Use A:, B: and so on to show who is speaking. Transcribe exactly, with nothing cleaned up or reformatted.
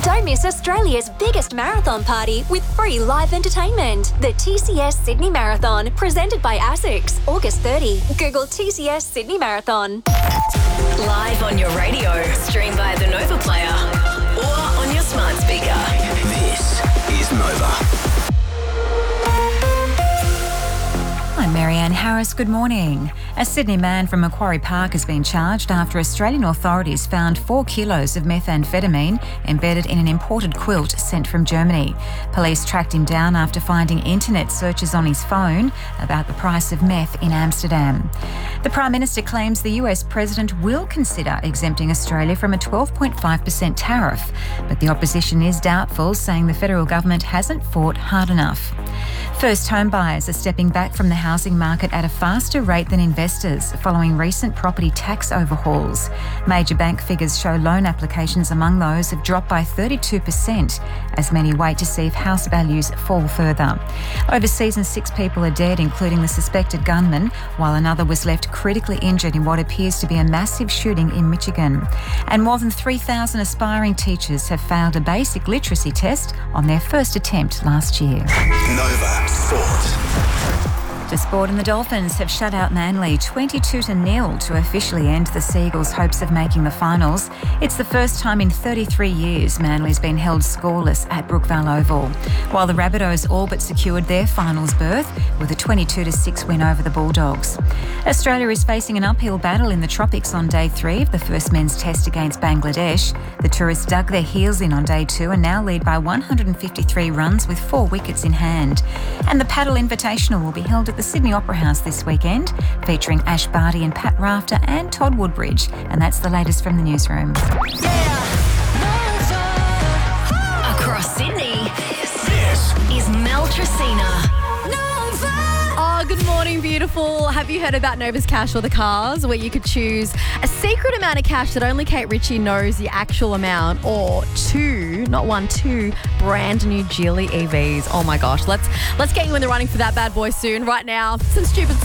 A: Don't miss Australia's biggest marathon party with free live entertainment. The T C S Sydney Marathon, presented by ASICS, August thirtieth. Google T C S Sydney Marathon.
B: Live on your radio, stream via the Nova Player, or on your smart speaker.
C: This is Nova.
D: I'm Marianne Harris. Good morning. A Sydney man from Macquarie Park has been charged after Australian authorities found four kilos of methamphetamine embedded in an imported quilt sent from Germany. Police tracked him down after finding internet searches on his phone about the price of meth in Amsterdam. The Prime Minister claims the U S President will consider exempting Australia from a twelve point five percent tariff, but the opposition is doubtful, saying the federal government hasn't fought hard enough. First home buyers are stepping back from the housing market at a faster rate than investors following recent property tax overhauls. Major bank figures show loan applications among those have dropped by thirty-two percent as many wait to see if house values fall further. Overseas, and six people are dead, including the suspected gunman, while another was left critically injured in what appears to be a massive shooting in Michigan. And more than three thousand aspiring teachers have failed a basic literacy test on their first attempt last year.
C: Nova Sport.
D: To sport, and the Dolphins have shut out Manly twenty-two to nil to officially end the Seagulls' hopes of making the finals. It's the first time in thirty-three years Manly's been held scoreless at Brookvale Oval, while the Rabbitohs all but secured their finals berth with a twenty-two to six win over the Bulldogs. Australia is facing an uphill battle in the tropics on day three of the first men's test against Bangladesh. The tourists dug their heels in on day two and now lead by one hundred fifty-three runs with four wickets in hand. And the Paddle Invitational will be held at the Sydney Opera House this weekend, featuring Ash Barty and Pat Rafter and Todd Woodbridge. And that's the latest from the newsroom.
B: Across Sydney, this is Mel Tracina.
E: Oh, good morning, beautiful. Have you heard about Nova's Cash or the Cars, where you could choose a secret amount of cash that only Kate Ritchie knows the actual amount, or two, not one, two brand new Geely E Vs. Oh my gosh, let's let's get you in the running for that bad boy soon. Right now, some stupid